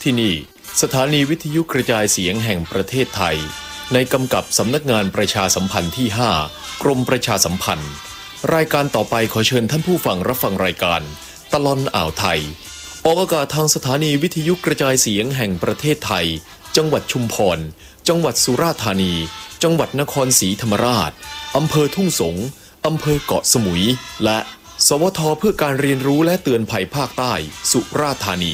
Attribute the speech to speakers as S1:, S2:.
S1: ที่นี่สถานีวิทยุกระจายเสียงแห่งประเทศไทยในกำกับสำนักงานประชาสัมพันธ์ที่ 5 กรมประชาสัมพันธ์รายการต่อไปขอเชิญท่านผู้ฟังรับฟังรายการตลอดอ่าวไทยออกอากาศทางสถานีวิทยุกระจายเสียงแห่งประเทศไทยจังหวัดชุมพรจังหวัดสุราษฎร์ธานีจังหวัดนครศรีธรรมราชอำเภอทุ่งสงอำเภอเกาะสมุยและสวทเพื่อการเรียนรู้และเตือนภัยภาคใต้สุราษฎร์ธานี